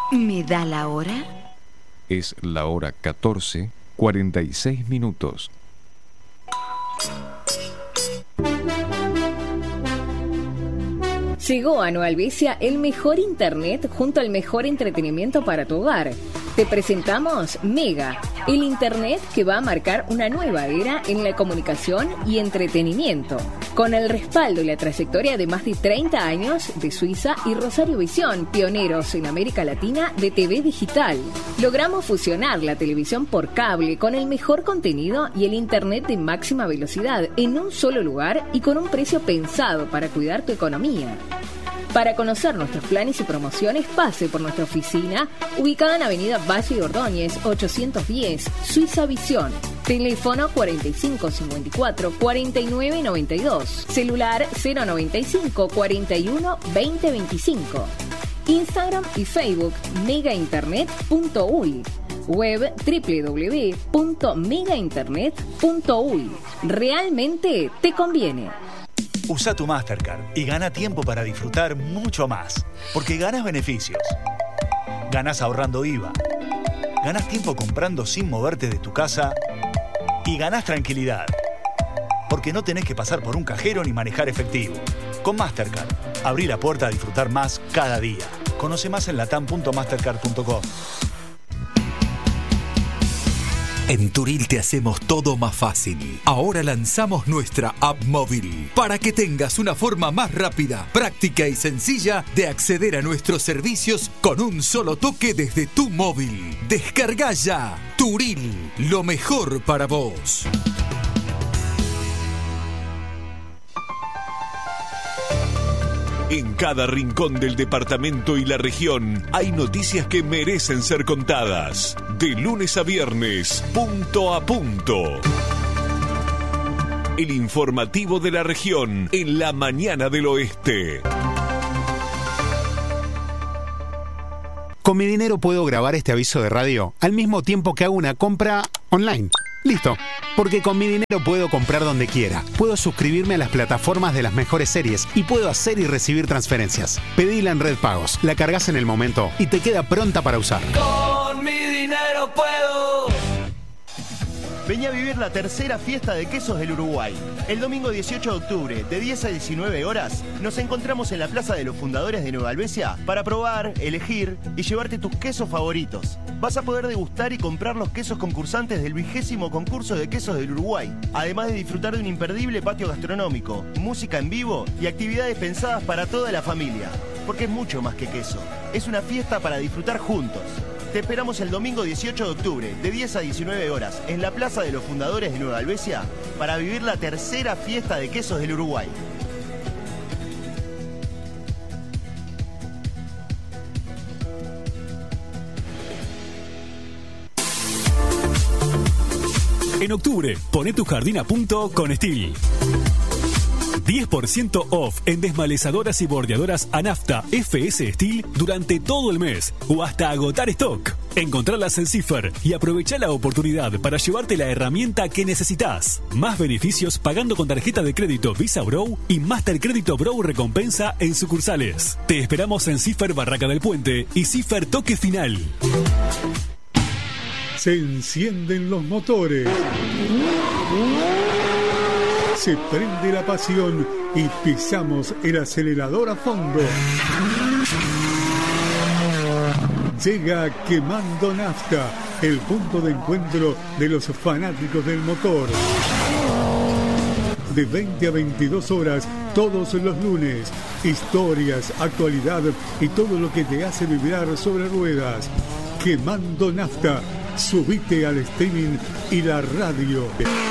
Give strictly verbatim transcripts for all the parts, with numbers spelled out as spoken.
¿Me da la hora? Es la hora catorce, cuarenta y seis minutos. Llegó a Nueva Albesia el mejor internet junto al mejor entretenimiento para tu hogar. Te presentamos Mega, el internet que va a marcar una nueva era en la comunicación y entretenimiento. Con el respaldo y la trayectoria de más de treinta años de Suiza y Rosario Visión, pioneros en América Latina de T V digital. Logramos fusionar la televisión por cable con el mejor contenido y el internet de máxima velocidad en un solo lugar y con un precio pensado para cuidar tu economía. Para conocer nuestros planes y promociones, pase por nuestra oficina, ubicada en Avenida Valle de Ordóñez, ochocientos diez, Suiza Visión. Teléfono cuarenta y cinco cincuenta y cuatro, cuarenta y nueve noventa y dos. Celular cero noventa y cinco, cuarenta y uno, veinte veinticinco. Instagram y Facebook megainternet punto uy. Web doble u doble u doble u punto megainternet punto uy. Realmente te conviene. Usa tu Mastercard y gana tiempo para disfrutar mucho más. Porque ganas beneficios. Ganas ahorrando I V A. Ganas tiempo comprando sin moverte de tu casa. Y ganas tranquilidad. Porque no tenés que pasar por un cajero ni manejar efectivo. Con Mastercard, abrí la puerta a disfrutar más cada día. Conoce más en latam punto mastercard punto com. En Turil te hacemos todo más fácil. Ahora lanzamos nuestra app móvil para que tengas una forma más rápida, práctica y sencilla de acceder a nuestros servicios con un solo toque desde tu móvil. Descarga ya. Turil, lo mejor para vos. En cada rincón del departamento y la región hay noticias que merecen ser contadas. De lunes a viernes, punto a punto. El informativo de la región en la mañana del oeste. Con mi dinero puedo grabar este aviso de radio al mismo tiempo que hago una compra online. Listo, porque con mi dinero puedo comprar donde quiera, puedo suscribirme a las plataformas de las mejores series y puedo hacer y recibir transferencias. Pedila en Red Pagos, la cargas en el momento y te queda pronta para usar. Con mi dinero puedo. Vení a vivir la tercera fiesta de quesos del Uruguay. El domingo dieciocho de octubre, de diez a diecinueve horas, nos encontramos en la Plaza de los Fundadores de Nueva Albesia para probar, elegir y llevarte tus quesos favoritos. Vas a poder degustar y comprar los quesos concursantes del vigésimo concurso de quesos del Uruguay, además de disfrutar de un imperdible patio gastronómico, música en vivo y actividades pensadas para toda la familia. Porque es mucho más que queso, es una fiesta para disfrutar juntos. Te esperamos el domingo dieciocho de octubre, de diez a diecinueve horas, en la Plaza de los Fundadores de Nueva Albesia, para vivir la tercera fiesta de quesos del Uruguay. En octubre, poné tu jardín a punto con Steel. diez por ciento off en desmalezadoras y bordeadoras Anafta F S Steel durante todo el mes o hasta agotar stock. Encontralas en Cipher y aprovecha la oportunidad para llevarte la herramienta que necesitas. Más beneficios pagando con tarjeta de crédito Visa Bro y Master Crédito Bro Recompensa en sucursales. Te esperamos en Cipher Barraca del Puente y Cipher Toque Final. Se encienden los motores. Se prende la pasión y pisamos el acelerador a fondo. Llega Quemando Nafta, el punto de encuentro de los fanáticos del motor. De veinte a veintidós horas, todos los lunes. Historias, actualidad y todo lo que te hace vibrar sobre ruedas. Quemando Nafta. Subite al streaming y la radio.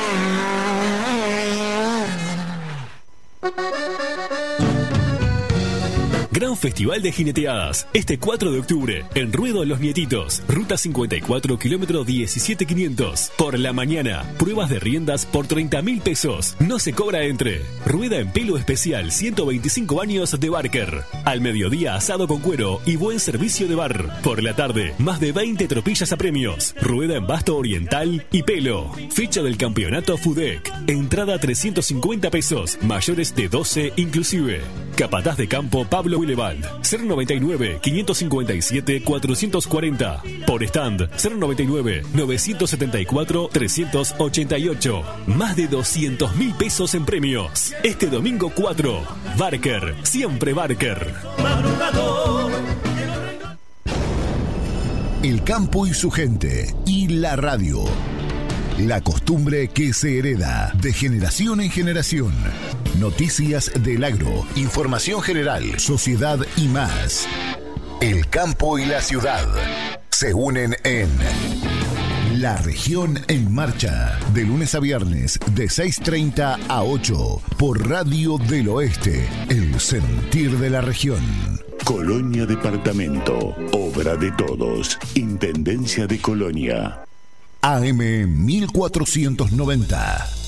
Gran Festival de Jineteadas, este cuatro de octubre, en Ruedo Los Nietitos, Ruta cincuenta y cuatro, kilómetro diecisiete mil quinientos. Por la mañana, pruebas de riendas por treinta mil pesos. No se cobra entre. Rueda en pelo especial, ciento veinticinco años de Barker. Al mediodía, asado con cuero y buen servicio de bar. Por la tarde, más de veinte tropillas a premios. Rueda en basto oriental y pelo. Fecha del campeonato FUDEC. Entrada trescientos cincuenta pesos, mayores de doce inclusive. Capataz de campo Pablo Boulevard, cero noventa y nueve, quinientos cincuenta y siete, cuatrocientos cuarenta. Por stand, cero noventa y nueve, novecientos setenta y cuatro, trescientos ochenta y ocho. Más de doscientos mil pesos en premios. Este domingo cuatro. Barker, siempre Barker. El campo y su gente y la radio. La costumbre que se hereda de generación en generación. Noticias del agro, información general, sociedad y más. El campo y la ciudad se unen en La Región en Marcha, de lunes a viernes de seis treinta a ocho por Radio del Oeste, el sentir de la región. Colonia Departamento, obra de todos, Intendencia de Colonia. A M mil cuatrocientos noventa.